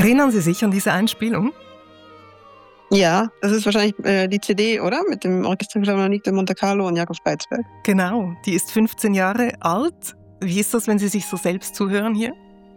Erinnern Sie sich an diese Einspielung? Ja, das ist wahrscheinlich die CD, oder? Mit dem Orchestra Philharmonique de Monte Carlo und Jakob Speitzberg. Genau, die ist 15 Jahre alt. Wie ist das, wenn Sie sich so selbst zuhören hier?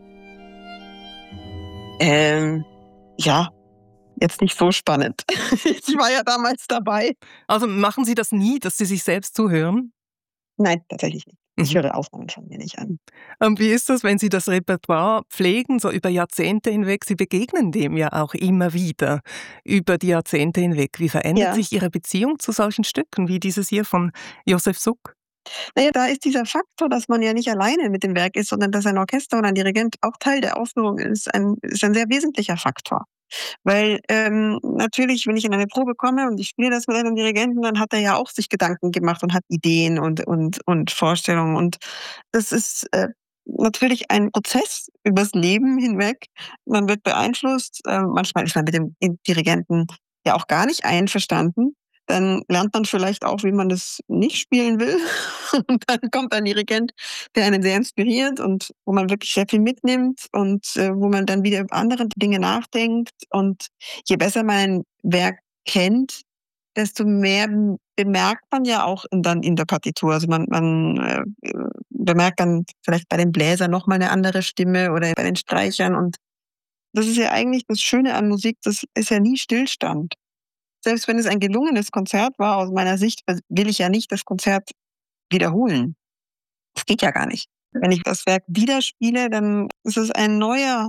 Ja, jetzt nicht so spannend. Ich war ja damals dabei. Also machen Sie das nie, dass Sie sich selbst zuhören? Nein, tatsächlich nicht. Ich Mhm. höre Aufnahmen von mir nicht an. Wie ist das, wenn Sie das Repertoire pflegen, so über Jahrzehnte hinweg? Sie begegnen dem ja auch immer wieder über die Jahrzehnte hinweg. Wie verändert Ja, sich Ihre Beziehung zu solchen Stücken wie dieses hier von Josef Suk? na ja, da ist dieser Faktor, dass man ja nicht alleine mit dem Werk ist, sondern dass ein Orchester und ein Dirigent auch Teil der Aufführung ist ein sehr wesentlicher Faktor. Weil, natürlich, wenn ich in eine Probe komme und ich spiele das mit einem Dirigenten, dann hat er ja auch sich Gedanken gemacht und hat Ideen und Vorstellungen. Und das ist, natürlich ein Prozess übers Leben hinweg. Man wird beeinflusst, manchmal ist man mit dem Dirigenten ja auch gar nicht einverstanden. Dann lernt man vielleicht auch, wie man das nicht spielen will. Und dann kommt ein Dirigent, der einen sehr inspiriert und wo man wirklich sehr viel mitnimmt und, wo man dann wieder über andere Dinge nachdenkt. Und je besser man ein Werk kennt, desto mehr bemerkt man ja auch dann in der Partitur. Also man bemerkt dann vielleicht bei den Bläsern noch mal 'ne andere Stimme oder bei den Streichern. Und das ist ja eigentlich das Schöne an Musik, das ist ja nie Stillstand. Selbst wenn es ein gelungenes Konzert war, aus meiner Sicht, will ich ja nicht das Konzert wiederholen. Das geht ja gar nicht. Wenn ich das Werk wieder spiele, dann ist es ein neuer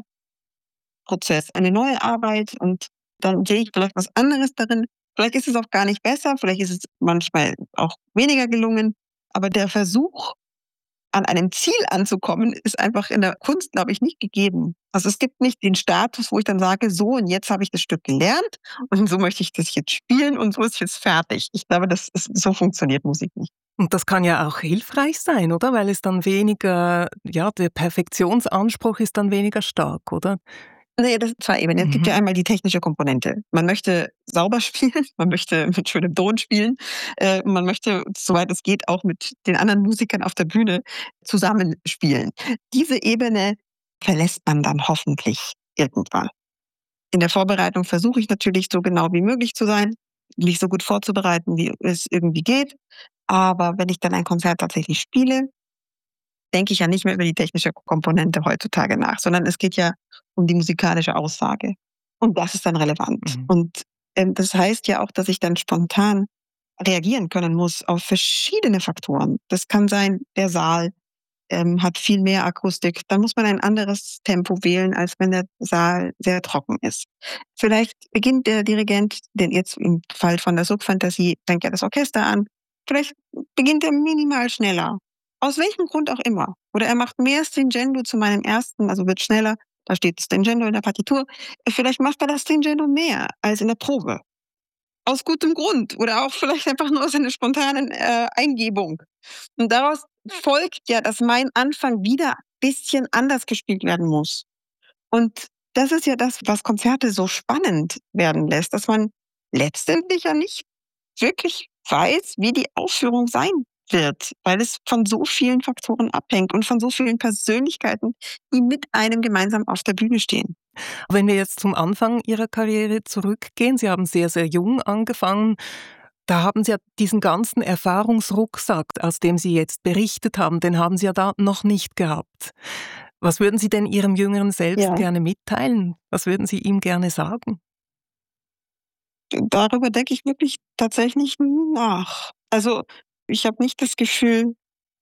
Prozess, eine neue Arbeit, und dann sehe ich vielleicht was anderes darin. Vielleicht ist es auch gar nicht besser, vielleicht ist es manchmal auch weniger gelungen, aber der Versuch, an einem Ziel anzukommen, ist einfach in der Kunst, glaube ich, nicht gegeben. Also, es gibt nicht den Status, wo ich dann sage: „So, und jetzt habe ich das Stück gelernt und so möchte ich das jetzt spielen und so ist jetzt fertig.“ Ich glaube, so funktioniert Musik nicht. Und das kann ja auch hilfreich sein, oder? Weil es dann weniger, ja, der Perfektionsanspruch ist dann weniger stark, oder? Ne, das sind 2 Ebenen. Es gibt ja Mhm. einmal die technische Komponente. Man möchte sauber spielen, man möchte mit schönem Ton spielen, man möchte, soweit es geht, auch mit den anderen Musikern auf der Bühne zusammenspielen. Diese Ebene verlässt man dann hoffentlich irgendwann. In der Vorbereitung versuche ich natürlich, so genau wie möglich zu sein, mich so gut vorzubereiten, wie es irgendwie geht. Aber wenn ich dann ein Konzert tatsächlich spiele, denke ich ja nicht mehr über die technische Komponente heutzutage nach, sondern es geht ja um die musikalische Aussage. Und das ist dann relevant. Mhm. Und, das heißt ja auch, dass ich dann spontan reagieren können muss auf verschiedene Faktoren. Das kann sein, der Saal, hat viel mehr Akustik. Dann muss man ein anderes Tempo wählen, als wenn der Saal sehr trocken ist. Vielleicht beginnt der Dirigent, denn jetzt im Fall von der Sub-Fantasie fängt ja das Orchester an. Vielleicht beginnt er minimal schneller. Aus welchem Grund auch immer. Oder er macht mehr Stringendo zu meinem ersten, also wird schneller. Da steht Stringendo in der Partitur. Vielleicht macht er das Stringendo mehr als in der Probe. Aus gutem Grund oder auch vielleicht einfach nur aus einer spontanen, Eingebung. Und daraus folgt ja, dass mein Anfang wieder ein bisschen anders gespielt werden muss. Und das ist ja das, was Konzerte so spannend werden lässt, dass man letztendlich ja nicht wirklich weiß, wie die Aufführung sein wird, weil es von so vielen Faktoren abhängt und von so vielen Persönlichkeiten, die mit einem gemeinsam auf der Bühne stehen. Wenn wir jetzt zum Anfang Ihrer Karriere zurückgehen, Sie haben sehr, sehr jung angefangen. Da haben Sie ja diesen ganzen Erfahrungsrucksack, aus dem Sie jetzt berichtet haben, den haben Sie ja da noch nicht gehabt. Was würden Sie denn Ihrem jüngeren Selbst Ja, gerne mitteilen? Was würden Sie ihm gerne sagen? darüber denke ich wirklich tatsächlich nie nach. Also, ich habe nicht das Gefühl,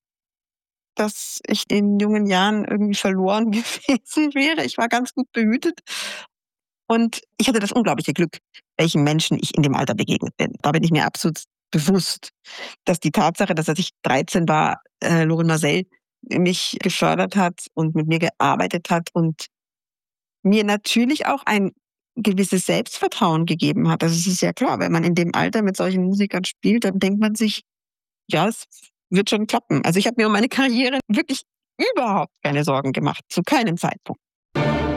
dass ich in jungen Jahren irgendwie verloren gewesen wäre. Ich war ganz gut behütet und ich hatte das unglaubliche Glück, welchen Menschen ich in dem Alter begegnet bin. Da bin ich mir absolut bewusst, dass die Tatsache, dass als ich 13 war, Loren Marcel mich gefördert hat und mit mir gearbeitet hat und mir natürlich auch ein gewisses Selbstvertrauen gegeben hat. Also, es ist ja klar, wenn man in dem Alter mit solchen Musikern spielt, dann denkt man sich: „Ja, es wird schon klappen.“ Also, ich habe mir um meine Karriere wirklich überhaupt keine Sorgen gemacht, zu keinem Zeitpunkt.